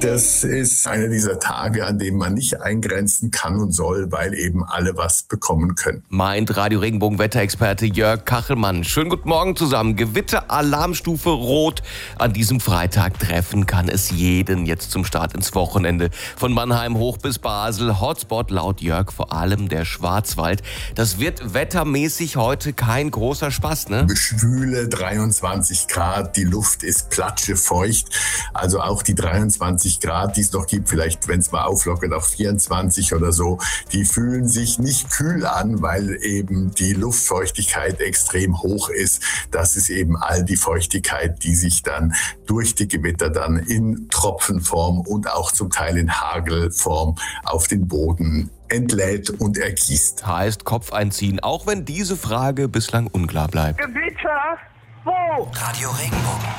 Das ist einer dieser Tage, an denen man nicht eingrenzen kann und soll, weil eben alle was bekommen können. Meint Radio Regenbogen Wetterexperte Jörg Kachelmann. Schönen guten Morgen zusammen. Gewitter-Alarmstufe Rot. An diesem Freitag treffen kann es jeden jetzt zum Start ins Wochenende. Von Mannheim hoch bis Basel. Hotspot laut Jörg vor allem der Schwarzwald. Das wird wettermäßig heute kein großer Spaß, ne? Schwüle 23 Grad, die Luft ist platschefeucht. Also auch die 23 Grad, die es noch gibt, vielleicht wenn es mal auflockert auf 24 oder so, die fühlen sich nicht kühl an, weil eben die Luftfeuchtigkeit extrem hoch ist. Das ist eben all die Feuchtigkeit, die sich dann durch die Gewitter dann in Tropfenform und auch zum Teil in Hagelform auf den Boden entlädt und ergießt. Heißt Kopf einziehen, auch wenn diese Frage bislang unklar bleibt. Gewitter? Wo? Radio Regenbogen.